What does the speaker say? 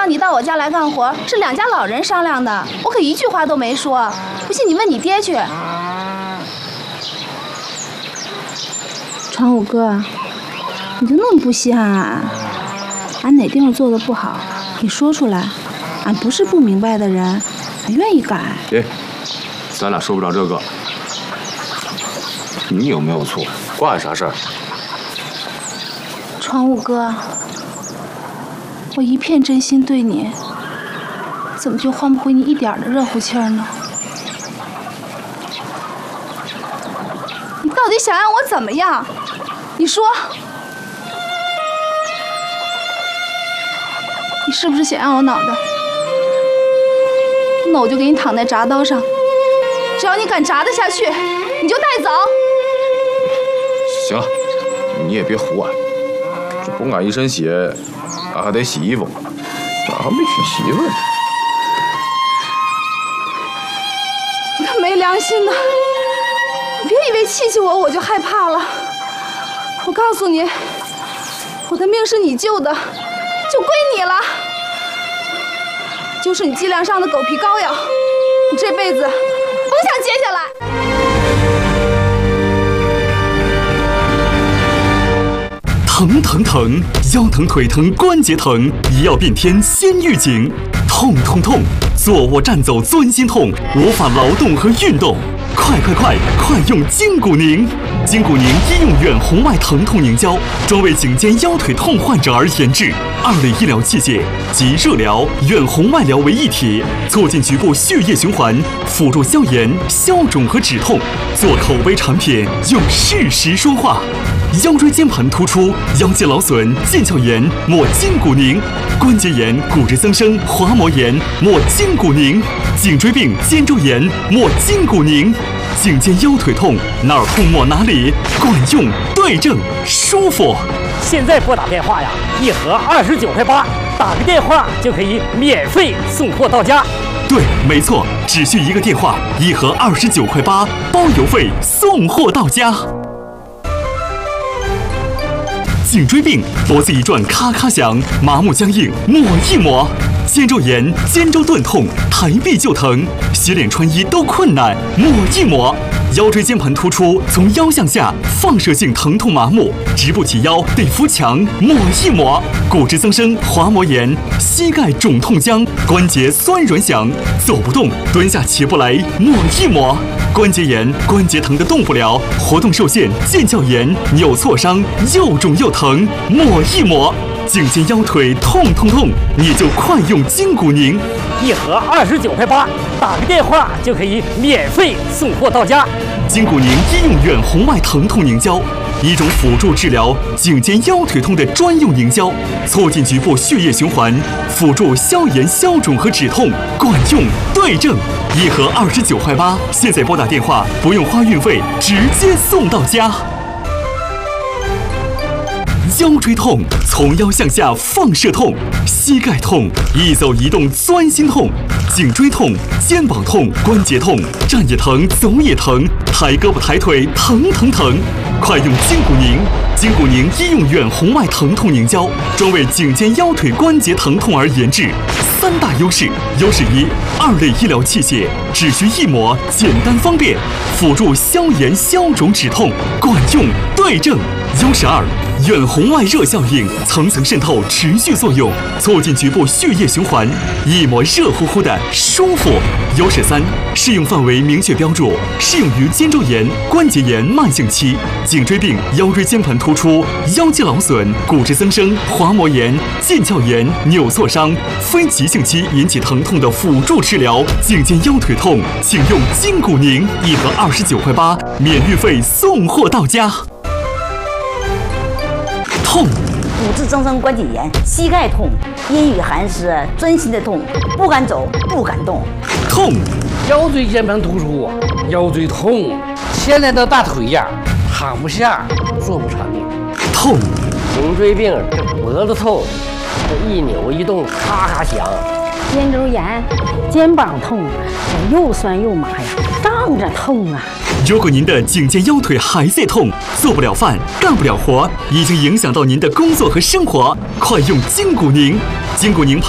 让你到我家来干活，是两家老人商量的，我可一句话都没说。不信你问你爹去。传武哥，你就那么不稀罕俺哪地方做的不好，你说出来，俺不是不明白的人，俺愿意改。 咱俩说不着这个。你有没有错？关俺啥事儿？ 传武哥，我一片真心对你，怎么就换不回你一点的热乎气儿呢？你到底想让我怎么样？你说，你是不是想要我脑袋？那我就给你躺在铡刀上，只要你敢铡得下去，你就带走。 行了，你也别唬俺，这崩俺一身血，俺还得洗衣服，咋还没娶媳妇呢？ 你个没良心的！你别以为气我就害怕了。我告诉你，我的命是你救的，就归你了。就是你脊梁上的狗皮膏药，你这辈子甭想接下来。 疼疼疼，腰疼腿疼关节疼，医药变天先预警。痛痛痛，坐卧站走钻心痛，无法劳动和运动。快用筋骨宁！筋骨宁医用远红外疼痛凝胶，专为颈肩腰腿痛患者而研制，2类医疗器械集热疗、远红外疗为一体，促进局部血液循环，辅助消炎、消肿和止痛。做口碑产品，用事实说话。腰椎间盘突出、腰肌劳损、腱鞘炎，抹筋骨宁；关节炎、骨质增生、滑膜炎，抹筋骨宁；颈椎病、肩周炎，抹筋骨宁。颈肩腰腿痛，哪儿痛抹哪里，管用、对症、舒服。 现在拨打电话呀，一盒29块8，打个电话就可以免费送货到家。 对，没错，只需一个电话，一盒29块8，包邮费，送货到家。颈椎病，脖子一转咔咔响，麻木僵硬，抹一抹；肩周炎、肩周钝痛，抬臂就疼，洗脸穿衣都困难，抹一抹；腰椎间盘突出，从腰向下放射性疼痛麻木，直不起腰得扶墙，抹一抹；骨质增生、滑膜炎，膝盖肿痛僵，关节酸软响，走不动，蹲下起不来，抹一抹；关节炎、关节疼得动不了，活动受限，腱鞘炎、扭挫伤，又肿又疼，抹一抹；颈肩腰腿痛，你就快用筋骨宁， 一盒29块8，打个电话就可以免费送货到家。 筋骨宁医用远红外疼痛凝胶，一种辅助治疗颈肩腰腿痛的专用凝胶，促进局部血液循环，辅助消炎、消肿和止痛，管用、对症。一盒29块8，现在拨打电话不用花运费，直接送到家。腰椎痛，从腰向下放射痛；膝盖痛，一走一动钻心痛；颈椎痛，肩膀痛，关节痛，站也疼，走也疼，抬胳膊抬腿疼。快用筋骨宁！筋骨宁医用远红外疼痛凝胶，专为颈肩腰腿关节疼痛而研制。3大优势：优势1，2类医疗器械，只需一抹，简单方便，辅助消炎、消肿、止痛，管用、对症。优势2，远红外热效应，层层渗透，持续作用，促进局部血液循环，一抹热乎乎的舒服。优势3，适用范围明确标注，适用于肩周炎、关节炎慢性期、颈椎病、腰椎间盘突出、腰肌劳损、骨质增生、滑膜炎、腱鞘炎、扭挫伤，非急性期引起疼痛的辅助治疗。颈肩腰腿痛，请用筋骨宁，一盒29块8，免运费送货到家。痛， 骨质增生关节炎，膝盖痛，阴雨寒湿，钻心的痛，不敢走，不敢动。 痛， 腰椎间盘突出，腰椎痛，牵连到大腿呀，躺不下，坐不长。 痛， 颈椎病，这脖子痛，这一扭一动咔咔响。 肩周炎，肩膀痛，又酸又麻呀，胀着痛啊。 如果您的颈肩腰腿还在痛，做不了饭，干不了活，已经影响到您的工作和生活，快用筋骨宁！筋骨宁